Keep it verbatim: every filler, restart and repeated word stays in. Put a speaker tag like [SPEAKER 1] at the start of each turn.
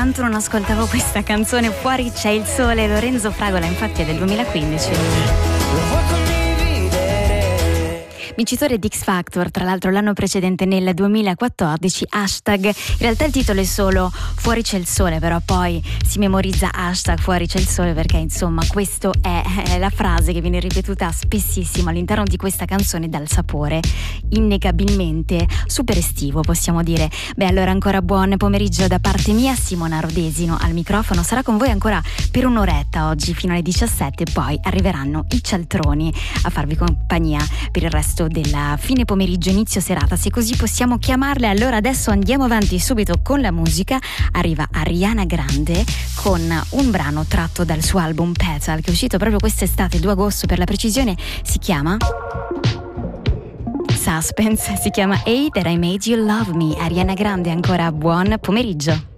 [SPEAKER 1] quanto non ascoltavo questa canzone. Fuori c'è il sole, Lorenzo Fragola, infatti è del duemilaquindici. Vincitore di X Factor, tra l'altro l'anno precedente nel duemilaquattordici, hashtag, in realtà il titolo è solo Fuori c'è il sole, però poi si memorizza hashtag Fuori c'è il sole perché insomma questo è, è la frase che viene ripetuta spessissimo all'interno di questa canzone dal sapore innegabilmente super estivo, possiamo dire. Beh, allora ancora buon pomeriggio da parte mia, Simona Rodesino al microfono, sarà con voi ancora per un'oretta oggi fino alle diciassette, poi arriveranno i cialtroni a farvi compagnia per il resto della fine pomeriggio, inizio serata, se così possiamo chiamarle. Allora adesso andiamo avanti subito con la musica. Arriva Ariana Grande con un brano tratto dal suo album Petal, che è uscito proprio quest'estate, il due agosto per la precisione. Si chiama Suspense, si chiama Hey That I Made You Love Me. Ariana Grande, ancora buon pomeriggio.